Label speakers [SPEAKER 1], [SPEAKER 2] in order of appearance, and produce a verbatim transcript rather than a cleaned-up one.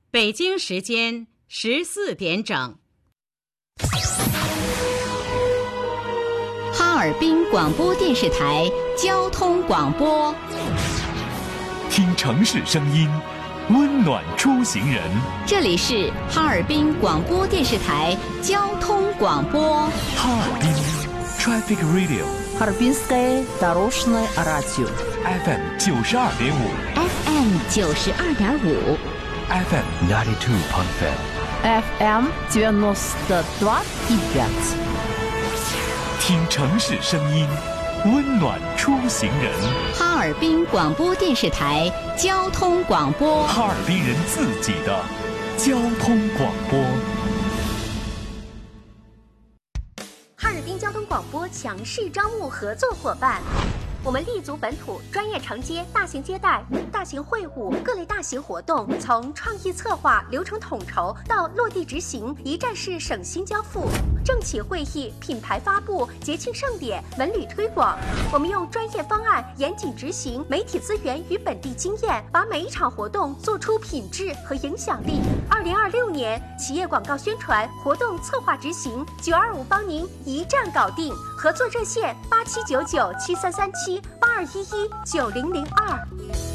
[SPEAKER 1] 北京时间十四点整。
[SPEAKER 2] 哈尔滨广播电视台交通广播，
[SPEAKER 3] 听城市声音，温暖出行人。
[SPEAKER 2] 这里是哈尔滨广播电视台交通广播。
[SPEAKER 3] 哈尔滨 Traffic Radio。Harbinskое
[SPEAKER 4] дорожное радио
[SPEAKER 3] F M 九十二点五
[SPEAKER 2] F M 九十二点五
[SPEAKER 3] F M ninety two point five
[SPEAKER 4] F M девяносто два и пять。
[SPEAKER 3] 听城市声音，温暖出行人。
[SPEAKER 2] 哈尔滨广播电视台交通广播，
[SPEAKER 3] 哈尔滨人自己的交通广播。
[SPEAKER 5] 哈尔滨交通广播强势招募合作伙伴。我们立足本土，专业承接大型接待、大型会晤、各类大型活动，从创意策划、流程统筹到落地执行，一站式省心交付。政企会议、品牌发布、节庆盛典、文旅推广，我们用专业方案严谨执行，媒体资源与本地经验，把每一场活动做出品质和影响力。二零二六年企业广告宣传、活动策划执行，九二五帮您一站搞定。合作热线八七九九七三三七八二一一九零零二。